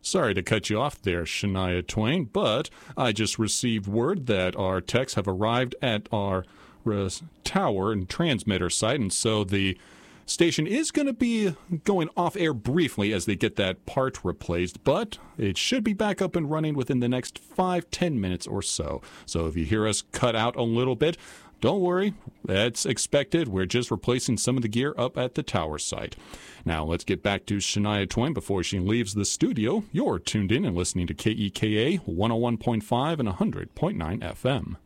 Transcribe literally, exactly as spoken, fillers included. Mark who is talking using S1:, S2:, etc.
S1: Sorry to cut you off there, Shania Twain, but I just received word that our techs have arrived at our uh, tower and transmitter site, and so the station is going to be going off air briefly as they get that part replaced, but it should be back up and running within the next five, ten minutes or so. So if you hear us cut out a little bit, don't worry, that's expected. We're just replacing some of the gear up at the tower site. Now let's get back to Shania Twain before she leaves the studio. You're tuned in and listening to K E K A one oh one point five and one hundred point nine F M.